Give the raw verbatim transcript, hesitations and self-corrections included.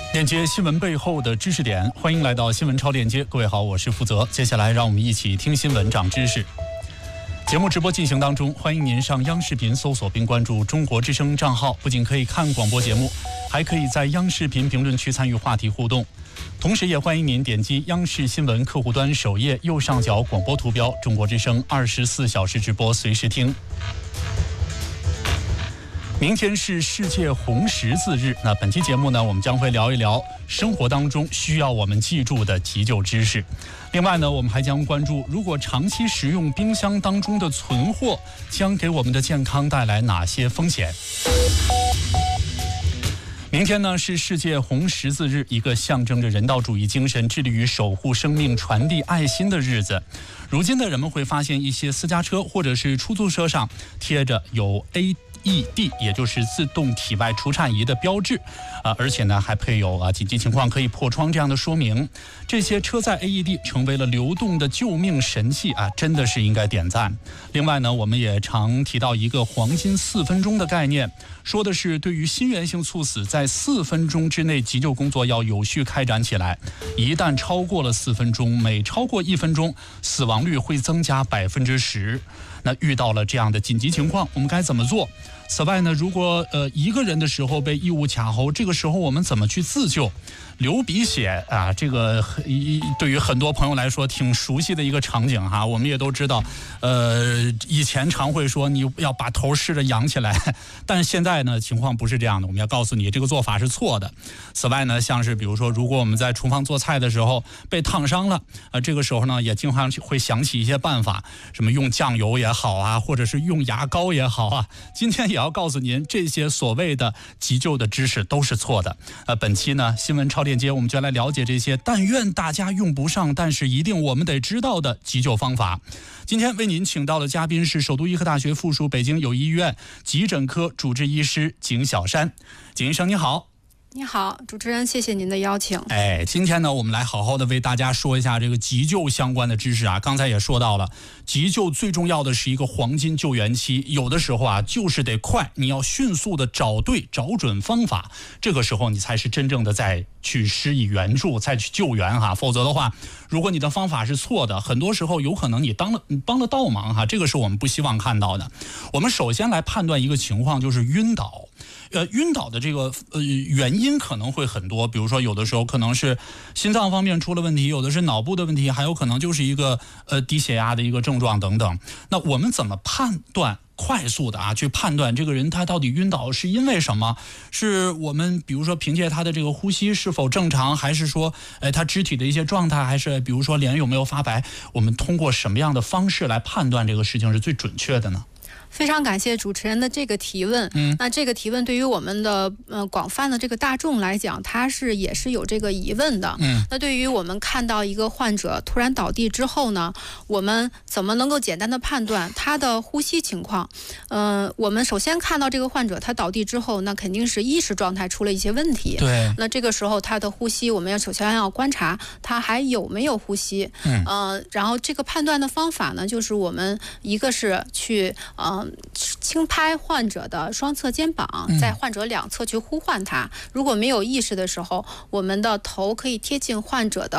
链接新闻背后的知识点，欢迎来到新闻超链接。各位好，我是负责。接下来让我们一起听新闻长知识。节目直播进行当中，欢迎您上央视频搜索并关注中国之声账号，不仅可以看广播节目，还可以在央视频评论区参与话题互动。同时也欢迎您点击央视新闻客户端首页右上角广播图标，中国之声二十四小时直播随时听。明天是世界红十字日，那本期节目呢，我们将会聊一聊生活当中需要我们记住的急救知识。另外呢，我们还将关注，如果长期食用冰箱当中的存货，将给我们的健康带来哪些风险？明天呢是世界红十字日，一个象征着人道主义精神、致力于守护生命、传递爱心的日子。如今的人们会发现，一些私家车或者是出租车上贴着有 A E D， 也就是自动体外除颤仪的标志，啊，而且呢还配有啊紧急情况可以破窗这样的说明。这些车载 A E D 成为了流动的救命神器啊，真的是应该点赞。另外呢，我们也常提到一个黄金四分钟的概念，说的是对于心源性猝死，在四分钟之内急救工作要有序开展起来。一旦超过了四分钟，每超过一分钟，死亡率会增加百分之十。那遇到了这样的紧急情况，我们该怎么做？此外呢，如果呃一个人的时候被异物卡喉，这个时候我们怎么去自救？流鼻血啊，这个对于很多朋友来说挺熟悉的一个场景哈。我们也都知道，呃，以前常会说你要把头试着扬起来，但是现在呢情况不是这样的，我们要告诉你这个做法是错的。此外呢，像是比如说，如果我们在厨房做菜的时候被烫伤了，呃，这个时候呢也经常会想起一些办法，什么用酱油也好啊，或者是用牙膏也好啊。今天也要告诉您，这些所谓的急救的知识都是错的。呃，本期呢新闻超链接，我们就来了解这些但愿大家用不上，但是一定我们得知道的急救方法。今天为您请到的嘉宾是首都医科大学附属北京友谊医院急诊科主治医师景小山。景医生你好。 你好，主持人，谢谢您的邀请。 哎，今天呢，我们来好好的为大家说一下这个急救相关的知识啊。刚才也说到了，急救最重要的是一个黄金救援期，有的时候啊，就是得快，你要迅速的找对、找准方法，这个时候你才是真正的在去施以援助，再去救援哈。否则的话，如果你的方法是错的，很多时候有可能你当了你帮了倒忙哈，这个是我们不希望看到的。我们首先来判断一个情况，就是晕倒。呃，晕倒的这个呃原因可能会很多，比如说有的时候可能是心脏方面出了问题，有的是脑部的问题，还有可能就是一个呃低血压的一个症状等等。那我们怎么判断？快速的啊，去判断这个人他到底晕倒是因为什么？是我们比如说凭借他的这个呼吸是否正常，还是说，哎，他肢体的一些状态，还是比如说脸有没有发白？我们通过什么样的方式来判断这个事情是最准确的呢？ 非常感谢主持人的这个提问。嗯，那这个提问对于我们的呃广泛的这个大众来讲，它是也是有这个疑问的。嗯，那对于我们看到一个患者突然倒地之后呢，我们怎么能够简单的判断他的呼吸情况？呃，我们首先看到这个患者他倒地之后，那肯定是意识状态出了一些问题。对，那这个时候他的呼吸，我们要首先要观察他还有没有呼吸。嗯，呃，然后这个判断的方法呢，就是我们一个是去呃。轻拍患者的双侧肩膀，在患者两侧去呼唤他。如果没有意识的时候，我们的头可以贴近患者的